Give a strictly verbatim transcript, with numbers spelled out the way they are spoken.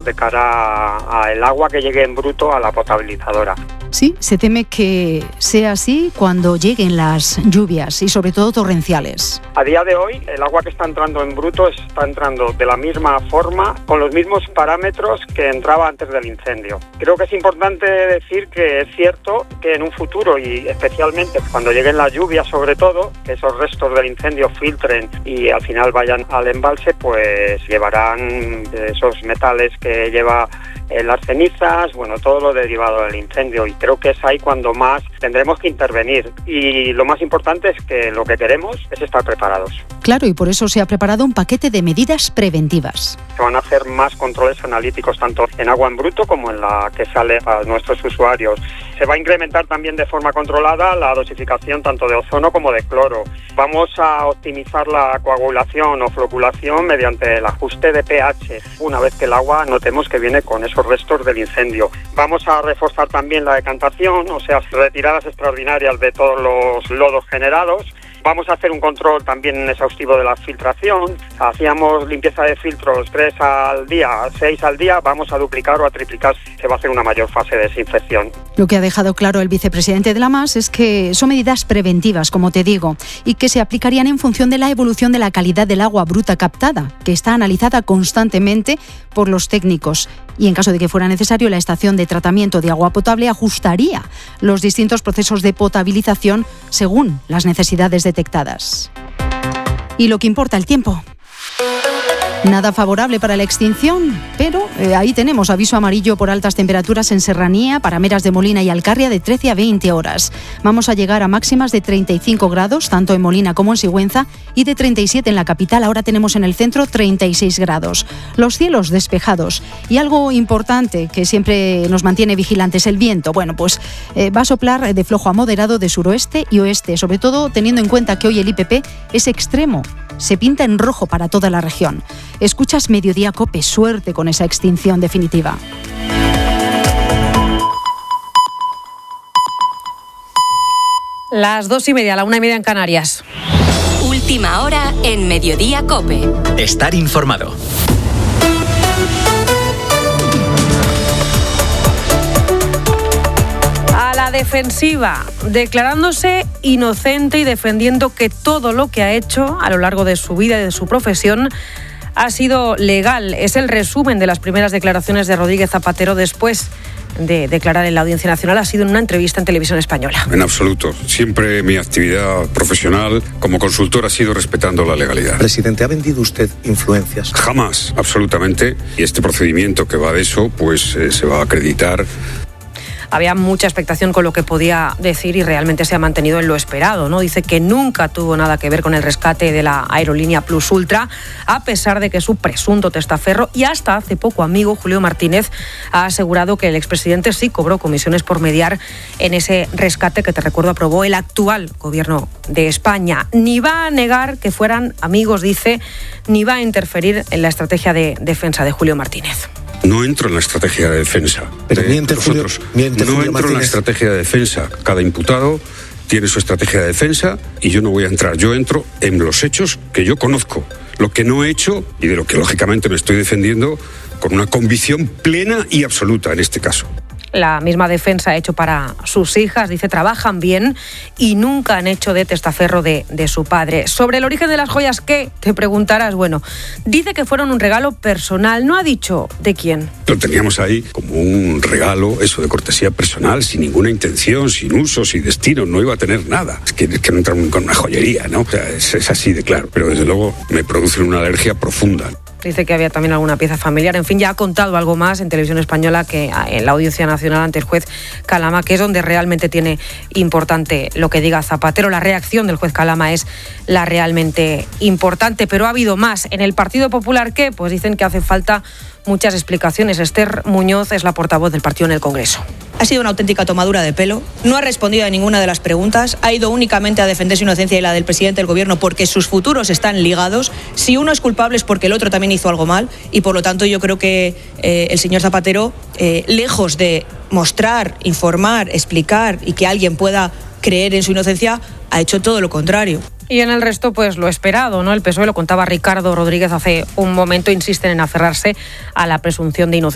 de cara al agua que llegue en bruto a la potabilizadora. Sí, se teme que sea así cuando lleguen las lluvias y sobre todo torrenciales. A día de hoy, el agua que está entrando en bruto está entrando de la misma forma, con los mismos parámetros que entraba antes del incendio. Creo que es importante decir que es cierto que en un futuro, y especialmente cuando lleguen las lluvias sobre todo, que esos restos del incendio filtren y al final vayan al embalse, pues llevarán esos metales que lleva eh, las cenizas, bueno, todo lo derivado del incendio, y creo que es ahí cuando más tendremos que intervenir. Y lo más importante es que lo que queremos es estar preparados. Claro, y por eso se ha preparado un paquete de medidas preventivas. Se van a hacer más controles analíticos tanto en agua en bruto como en la que sale a nuestros usuarios. Se va a incrementar también de forma controlada la dosificación tanto de ozono como de cloro. Vamos a optimizar la coagulación o floculación mediante el ajuste de pH, una vez que el agua notemos que viene con esos restos del incendio. Vamos a reforzar también la decantación, o sea, retiradas extraordinarias de todos los lodos generados. Vamos a hacer un control también exhaustivo de la filtración. Hacíamos limpieza de filtros tres al día, seis al día. Vamos a duplicar o a triplicar. Se va a hacer una mayor fase de desinfección. Lo que ha dejado claro el vicepresidente de la M A S es que son medidas preventivas, como te digo, y que se aplicarían en función de la evolución de la calidad del agua bruta captada, que está analizada constantemente por los técnicos. Y en caso de que fuera necesario, la estación de tratamiento de agua potable ajustaría los distintos procesos de potabilización según las necesidades detectadas. Y lo que importa, el tiempo. Nada favorable para la extinción, pero eh, ahí tenemos aviso amarillo por altas temperaturas en Serranía, Parameras de Molina y Alcarria de trece a veinte horas. Vamos a llegar a máximas de treinta y cinco grados, tanto en Molina como en Sigüenza, y de treinta y siete en la capital. Ahora tenemos en el centro treinta y seis grados. Los cielos despejados. Y algo importante que siempre nos mantiene vigilantes, el viento. Bueno, pues eh, va a soplar de flojo a moderado de suroeste y oeste, sobre todo teniendo en cuenta que hoy el I P P es extremo. Se pinta en rojo para toda la región. Escuchas Mediodía Cope, suerte con esa extinción definitiva. Las dos y media, la una y media en Canarias. Última hora en Mediodía Cope. Estar informado. A la defensiva, declarándose inocente y defendiendo que todo lo que ha hecho a lo largo de su vida y de su profesión ha sido legal. Es el resumen de las primeras declaraciones de Rodríguez Zapatero después de declarar en la Audiencia Nacional. Ha sido en una entrevista en Televisión Española. En absoluto. Siempre mi actividad profesional como consultor ha sido respetando la legalidad. Presidente, ¿ha vendido usted influencias? Jamás, absolutamente. Y este procedimiento que va de eso, pues eh, se va a acreditar. Había mucha expectación con lo que podía decir y realmente se ha mantenido en lo esperado, ¿no? Dice que nunca tuvo nada que ver con el rescate de la aerolínea Plus Ultra, a pesar de que su presunto testaferro y hasta hace poco amigo Julio Martínez ha asegurado que el expresidente sí cobró comisiones por mediar en ese rescate que, te recuerdo, aprobó el actual gobierno de España. Ni va a negar que fueran amigos, dice, ni va a interferir en la estrategia de defensa de Julio Martínez. No entro en la estrategia de defensa. Pero de miente nosotros. Julio, miente no Julio entro Martínez. en la estrategia de defensa. Cada imputado tiene su estrategia de defensa y yo no voy a entrar. Yo entro en los hechos que yo conozco. Lo que no he hecho y de lo que lógicamente me estoy defendiendo con una convicción plena y absoluta en este caso. La misma defensa ha hecho para sus hijas, dice, trabajan bien y nunca han hecho de testaferro de, de su padre. Sobre el origen de las joyas, ¿qué? Te preguntarás. Bueno, dice que fueron un regalo personal, no ha dicho de quién. Lo teníamos ahí como un regalo, eso de cortesía personal, sin ninguna intención, sin uso, sin destino, no iba a tener nada. Es que, es que no entraron con una joyería, ¿no? O sea, es, es así de claro, pero desde luego me producen una alergia profunda. Dice que había también alguna pieza familiar. En fin, ya ha contado algo más en Televisión Española que en la Audiencia Nacional ante el juez Calama, que es donde realmente tiene importante lo que diga Zapatero. La reacción del juez Calama es la realmente importante, pero ha habido más. En el Partido Popular, ¿qué? Pues dicen que hace falta muchas explicaciones. Esther Muñoz es la portavoz del partido en el Congreso. Ha sido una auténtica tomadura de pelo, no ha respondido a ninguna de las preguntas, ha ido únicamente a defender su inocencia y la del presidente del gobierno porque sus futuros están ligados. Si uno es culpable es porque el otro también hizo algo mal y por lo tanto yo creo que eh, el señor Zapatero, eh, lejos de mostrar, informar, explicar y que alguien pueda creer en su inocencia, ha hecho todo lo contrario. Y en el resto, pues lo esperado, ¿no? El P S O E, lo contaba Ricardo Rodríguez hace un momento, insisten en aferrarse a la presunción de inocencia.